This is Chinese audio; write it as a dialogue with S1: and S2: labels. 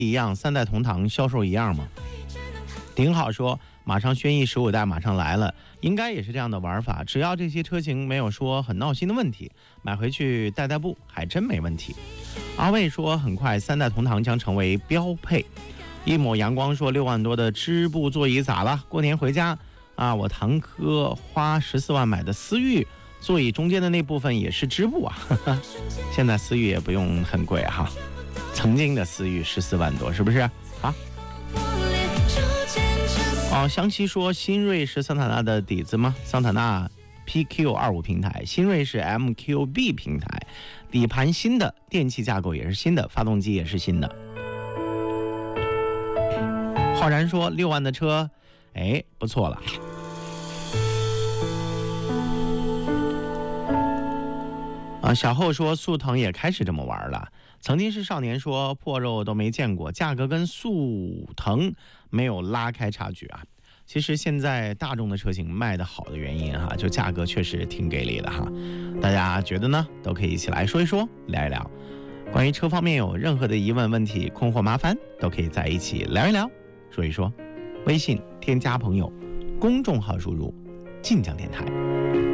S1: 一样，三代同堂销售一样吗？顶好说马上轩逸15代马上来了，应该也是这样的玩法，只要这些车型没有说很闹心的问题，买回去代步还真没问题。阿卫说很快三代同堂将成为标配。一抹阳光说6万多的织布座椅咋了？过年回家啊，我堂哥花14万买的思域，座椅中间的那部分也是织布啊。现在思域也不用很贵哈，曾经的思域14万多，是不是啊？湘西说新锐是桑塔纳的底子吗？桑塔纳 PQ25 平台，新锐是 MQB 平台，底盘新的，电气架构也是新的，发动机也是新的。浩然说6万的车，不错了。小厚说速腾也开始这么玩了。曾经是少年说破肉都没见过，价格跟速腾没有拉开差距啊。其实现在大众的车型卖得好的原因哈，就价格确实挺给力的哈。大家觉得呢？都可以一起来说一说，聊一聊。关于车方面有任何的疑问、问题、困惑、麻烦，都可以在一起聊一聊，说一说。微信添加朋友，公众号输入晋江电台。